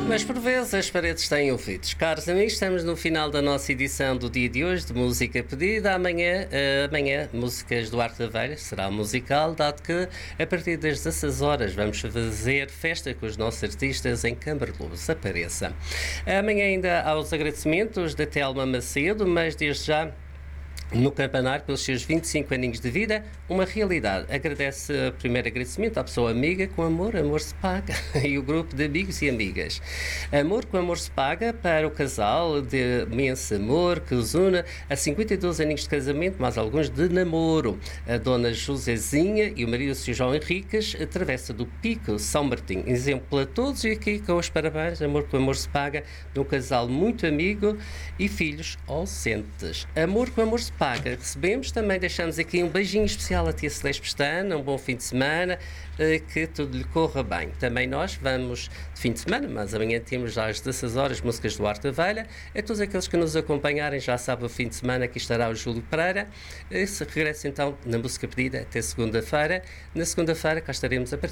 Mas por vezes as paredes têm ouvidos. Caros amigos, estamos no final da nossa edição do dia de hoje de Música Pedida. Amanhã músicas do Arte da Velha, será musical, dado que a partir das 16 horas vamos fazer festa com os nossos artistas em Câmara de Lobos. Apareça. Amanhã ainda há os agradecimentos da Telma Macedo, mas desde já no campanário, pelos seus 25 aninhos de vida, uma realidade. Agradece primeiro agradecimento à pessoa amiga com amor, amor se paga, e o grupo de amigos e amigas. Amor com amor se paga para o casal de imenso amor que os une a 52 aninhos de casamento, mais alguns de namoro. A dona Josezinha e o marido Sr. João Henriques, a travessa do Pico São Martim. Exemplo para todos e aqui com os parabéns, amor com amor se paga, de um casal muito amigo e filhos ausentes. Amor com amor se paga. Recebemos, também deixamos aqui um beijinho especial a tia Celeste Pestana, um bom fim de semana, que tudo lhe corra bem. Também nós vamos de fim de semana, mas amanhã temos já às 16 horas músicas do Arte da Velha. A todos aqueles que nos acompanharem, já sabe, o fim de semana aqui estará o Júlio Pereira. Se regressa então na música pedida até segunda-feira. Na segunda-feira cá estaremos a partir